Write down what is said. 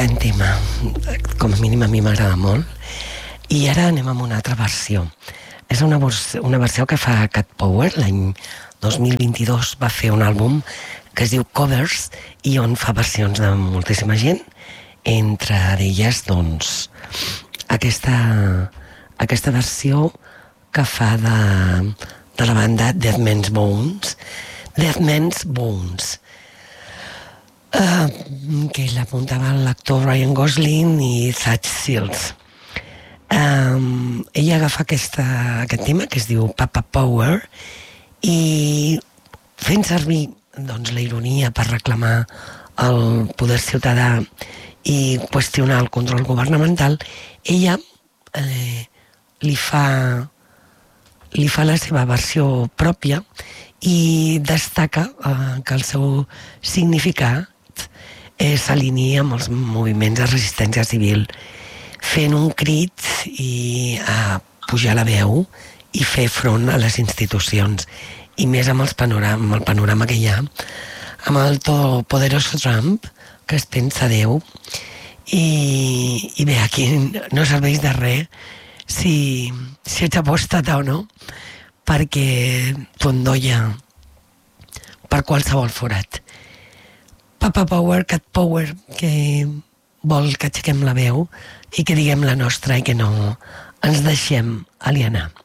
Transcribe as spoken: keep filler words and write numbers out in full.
gran tema. Com a mínim a mi m'agrada molt. I ara anem amb una altra versió. És una, una versió que fa Cat Power. L'any dos mil vint-i-dos va fer un àlbum que es diu Covers i on fa versions de moltíssima gent, entre d'elles, doncs, aquesta, aquesta versió que fa de, de la banda Dead Man's Bones. Dead Man's Bones. Uh, que l'apuntava l'actor Ryan Gosling i Zach Seals. Um, ella agafa aquesta, aquest tema que es diu Papa Power i fent servir doncs, la ironia per reclamar el poder ciutadà i qüestionar el control governamental, ella eh, li fa li fa la seva versió pròpia i destaca eh, que el seu significat eh, s'alinea amb els moviments de resistència civil, fent un crit i a pujar la veu i fer front a les institucions, i més amb, els panorama, amb el panorama que hi ha, amb el poderoso Trump, que es pensa Déu, i, i bé, aquí no serveix de res si, si ets apòstata o no, perquè t'ho endolla per qualsevol forat. Papa Power, Cat Power, que vol que aixequem la veu i que diguem la nostra i que no ens deixem alienar.